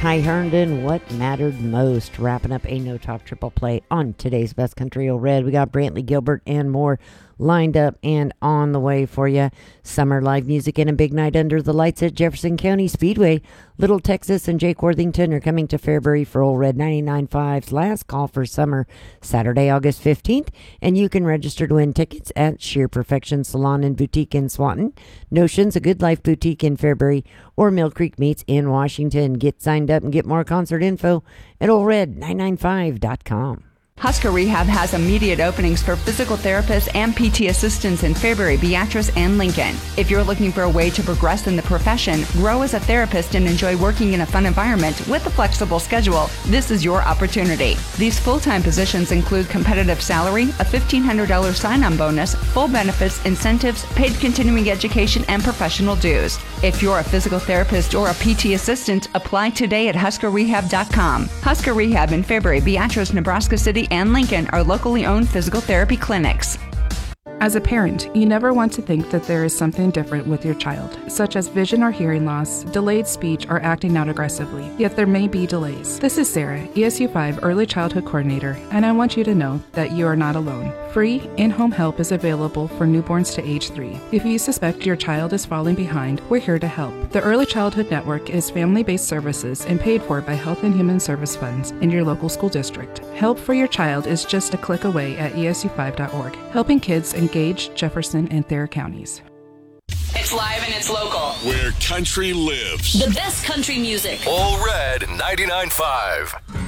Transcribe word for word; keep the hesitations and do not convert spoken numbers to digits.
Ty Herndon, What Mattered Most, wrapping up a No Talk triple play on today's Best Country Old Red. We got Brantley Gilbert and more lined up and on the way for you. Summer live music and a big night under the lights at Jefferson County Speedway. Little Texas and Jake Worthington are coming to Fairbury for Old Red ninety-nine point five's last call for summer, Saturday, August fifteenth. And you can register to win tickets at Sheer Perfection Salon and Boutique in Swanton, Notions, a Good Life Boutique in Fairbury, or Mill Creek Meats in Washington. Get signed up and get more concert info at old red nine nine five dot com. Husker Rehab has immediate openings for physical therapists and P T assistants in Fairbury, Beatrice, and Lincoln. If you're looking for a way to progress in the profession, grow as a therapist, and enjoy working in a fun environment with a flexible schedule, this is your opportunity. These full-time positions include competitive salary, a fifteen hundred dollars sign-on bonus, full benefits, incentives, paid continuing education, and professional dues. If you're a physical therapist or a P T assistant, apply today at husker rehab dot com. Husker Rehab in Fairbury, Beatrice, Nebraska City, and Lincoln are locally owned physical therapy clinics. As a parent, you never want to think that there is something different with your child, such as vision or hearing loss, delayed speech, or acting out aggressively. Yet there may be delays. This is Sarah, E S U five Early Childhood Coordinator, and I want you to know that you are not alone. Free in-home help is available for newborns to age three. If you suspect your child is falling behind, we're here to help. The Early Childhood Network is family-based services and paid for by Health and Human Service funds in your local school district. Help for your child is just a click away at E S U five dot org, helping kids in Gage, Jefferson, and Thayer counties. It's live and it's local. Where country lives. The best country music. All Red ninety-nine point five.